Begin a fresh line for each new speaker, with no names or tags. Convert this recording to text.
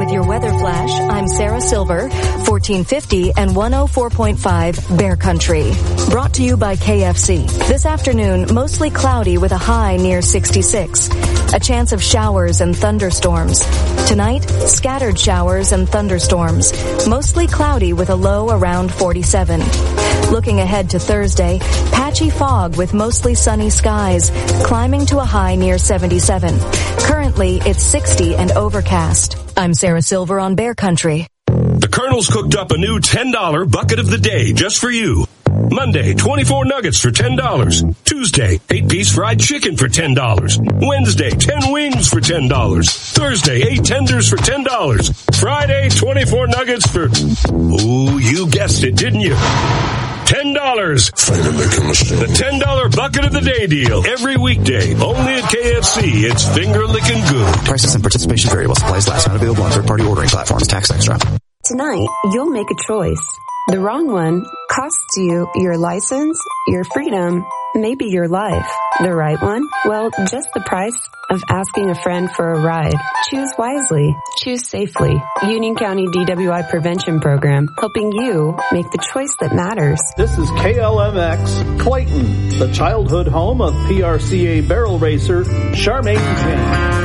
With your weather flash, I'm Sarah Silver, 1450 and 104.5 Bear Country. Brought to you by KFC. This afternoon, mostly cloudy with a high near 66. A chance of showers and thunderstorms. Tonight, scattered showers and thunderstorms. Mostly cloudy with a low around 47. Looking ahead to Thursday, patchy fog with mostly sunny skies, climbing to a high near 77. Currently, it's 60 and overcast. I'm Sarah Silver on Bear Country.
The Colonel's cooked up a new $10 bucket of the day just for you. Monday, 24 nuggets for $10. Tuesday, 8-piece fried chicken for $10. Wednesday, 10 wings for $10. Thursday, 8 tenders for $10. Friday, 24 nuggets for... Ooh, you guessed it, didn't you? $10. The $10 bucket of the day deal. Every weekday. Only at KFC. It's finger-licking good.
Prices and participation variable. Supplies last. Not available on third-party ordering platforms. Tax extra.
Tonight, you'll make a choice. The wrong one costs you your license, your freedom, maybe your life. The right one? Well, just the price of asking a friend for a ride. Choose wisely. Choose safely. Union County DWI Prevention Program, helping you make the choice that matters.
This is KLMX Clayton, the childhood home of PRCA barrel racer Charmaine James.